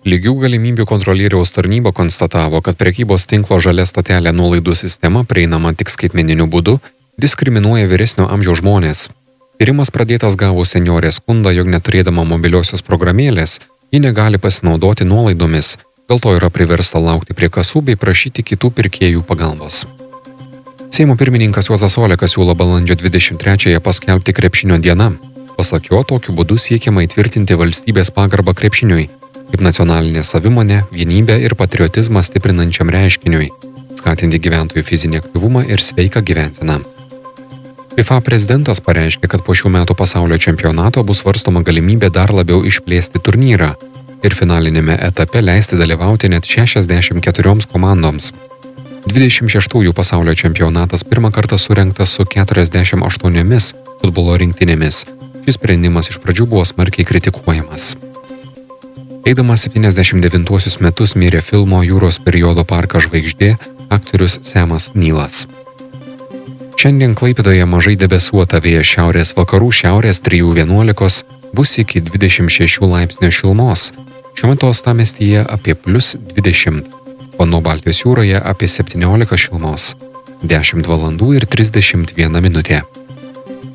Lygių galimybių kontrolieriaus tarnyba konstatavo, kad prekybos tinklo žalia stotelė nuolaidų sistema prieinama tik skaitmeniniu būdu, diskriminuoja vyresnio amžiaus žmonės. Tyrimas pradėtas gavus senjorės skundą, jog neturėdama mobiliosios programėlės, ji negali pasinaudoti nuolaidomis, dėl to yra priversta laukti prie kasų bei prašyti kitų pirkėjų pagalbos. Seimo pirmininkas Juozas Olekas siūlo balandžio 23-ąją paskelbti krepšinio dieną. Pasak jo, tokiu būdu siekiama įtvirtinti valstybės pagarbą krepšiniui, kaip nacionalinė savimonė, vienybę ir patriotizmą stiprinančiam reiškiniui, skatinti gyventojų fizinį aktyvumą ir sveiką gyvenseną. FIFA prezidentas pareiškė, kad po šių metų pasaulio čempionato bus svarstoma galimybė dar labiau išplėsti turnyrą ir finalinėme etape leisti dalyvauti net 64 komandoms. 26-ųjų pasaulio čempionatas pirmą kartą surengtas su 48 futbolo rinktinėmis. Šis sprendimas iš pradžių buvo smarkiai kritikuojamas. Eidamas 79 metus mirė filmo Jūros periodo parkas žvaigždė aktorius Semas Nylas. Šiandien Klaipėdoje mažai debesuota, vėjas šiaurės vakarų šiaurės 3–11 bus iki 26 laipsnių šilumos. Šiuo metu uostamiestyje apie +20, o nuo Baltijos jūroje apie 17 šilumos. 10 valandų ir 31 minutė.